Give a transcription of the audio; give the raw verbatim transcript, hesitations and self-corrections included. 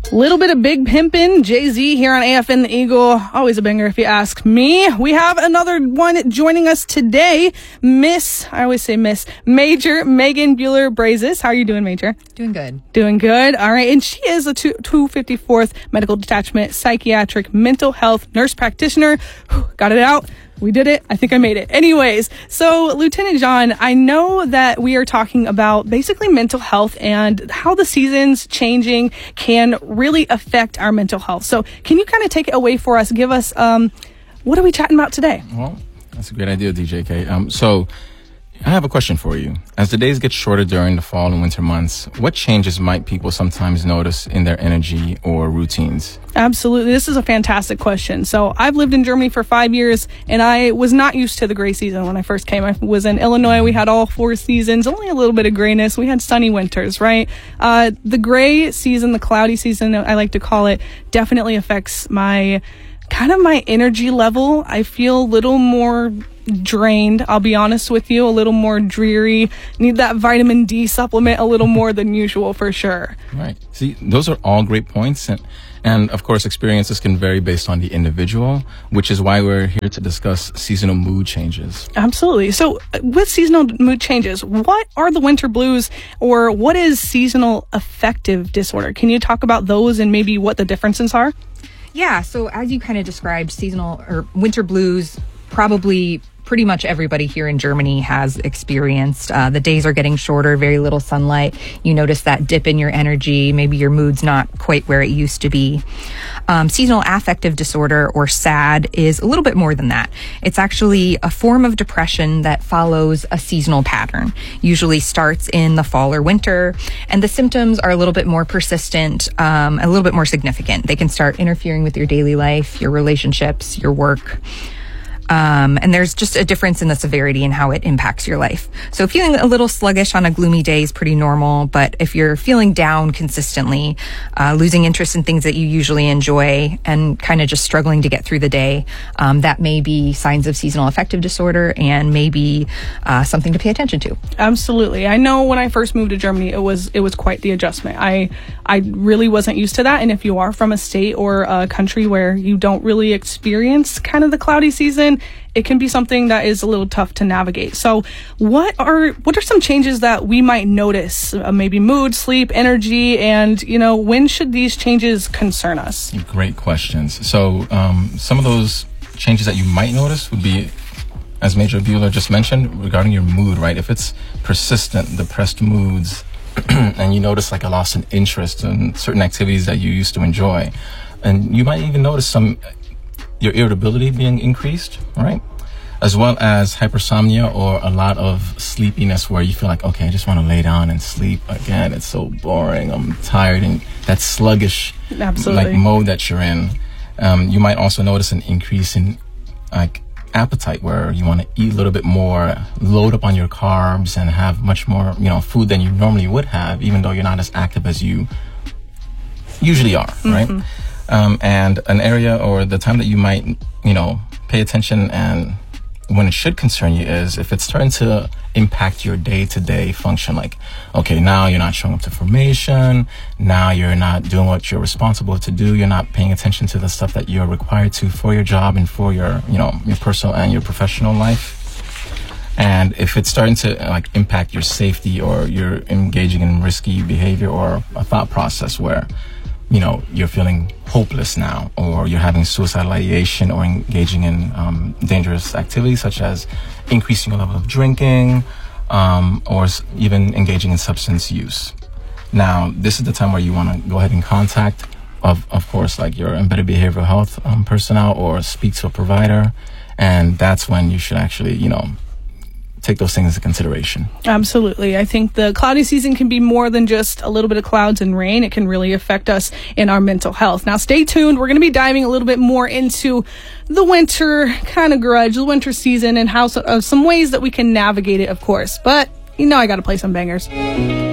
Little bit of Big Pimpin', Jay-Z here on A F N The Eagle. Always a banger if you ask me. We have another one joining us today. Miss, I always say Miss, Major Megan Buehler-Brazis. How are you doing, Major? Doing good. Doing good. All right. And she is a two fifty-fourth Medical Detachment Psychiatric Mental Health Nurse Practitioner. Whew, got it out. We did it. I think I made it. Anyways, so Lieutenant John, I know that we are talking about basically mental health and how the seasons changing can really affect our mental health. So can you kind of take it away for us? Give us, um, what are we chatting about today? Well, that's a great idea, D J K. Um, so I have a question for you. As the days get shorter during the fall and winter months, what changes might people sometimes notice in their energy or routines? Absolutely. This is a fantastic question. So I've lived in Germany for five years and I was not used to the gray season when I first came. I was in Illinois. We had all four seasons, only a little bit of grayness. We had sunny winters, right? Uh, the gray season, the cloudy season, I like to call it, definitely affects my kind of my energy level. I feel a little more drained, I'll be honest with you, a little more dreary. Need that vitamin D supplement a little more than usual for sure. Right. See, those are all great points. And, and of course, experiences can vary based on the individual, which is why we're here to discuss seasonal mood changes. Absolutely. So with seasonal mood changes, what are the winter blues or what is seasonal affective disorder? Can you talk about those and maybe what the differences are? Yeah. So as you kind of described, seasonal or winter blues, probably pretty much everybody here in Germany has experienced. Uh, the days are getting shorter, very little sunlight. You notice that dip in your energy. Maybe your mood's not quite where it used to be. Um, seasonal affective disorder, or SAD, is a little bit more than that. It's actually a form of depression that follows a seasonal pattern. Usually starts in the fall or winter, and the symptoms are a little bit more persistent, um, a little bit more significant. They can start interfering with your daily life, your relationships, your work. Um, and there's just a difference in the severity and how it impacts your life. So feeling a little sluggish on a gloomy day is pretty normal, but if you're feeling down consistently, uh, losing interest in things that you usually enjoy, and kind of just struggling to get through the day, um, that may be signs of seasonal affective disorder and maybe uh, something to pay attention to. Absolutely. I know when I first moved to Germany, it was it was quite the adjustment. I I really wasn't used to that. And if you are from a state or a country where you don't really experience kind of the cloudy season, it can be something that is a little tough to navigate. So what are what are some changes that we might notice? Uh, maybe mood, sleep, energy, and, you know, when should these changes concern us? Great questions. So um, some of those changes that you might notice would be, as Major Buehler just mentioned, regarding your mood, right? If it's persistent, depressed moods, and you notice like a loss in interest in certain activities that you used to enjoy, and you might even notice some your irritability being increased, right? As well as hypersomnia, or a lot of sleepiness where you feel like, okay, I just want to lay down and sleep again. It's so boring. I'm tired. And that sluggish Absolutely. like mode that you're in. Um, you might also notice an increase in like appetite, where you want to eat a little bit more, load up on your carbs, and have much more, you know, food than you normally would have, even though you're not as active as you usually are, mm-hmm. right? Um, and an area, or the time that you might, you know, pay attention and when it should concern you, is if it's starting to impact your day-to-day function. Like, okay, now you're not showing up to formation. Now you're not doing what you're responsible to do. You're not paying attention to the stuff that you're required to for your job and for your, you know, your personal and your professional life. And if it's starting to like impact your safety, or you're engaging in risky behavior or a thought process where, you know, you're feeling hopeless now, or you're having suicidal ideation, or engaging in um, dangerous activities such as increasing your level of drinking, um, or s- even engaging in substance use. Now, this is the time where you want to go ahead and contact, of, of course, like your embedded behavioral health um, personnel, or speak to a provider. And that's when you should actually, you know, take those things into consideration. Absolutely. I think the cloudy season can be more than just a little bit of clouds and rain. It can really affect us in our mental health. Now, stay tuned. We're going to be diving a little bit more into the winter kind of grudge, the winter season, and how so, uh, some ways that we can navigate it, of course. But, you know, I got to play some bangers.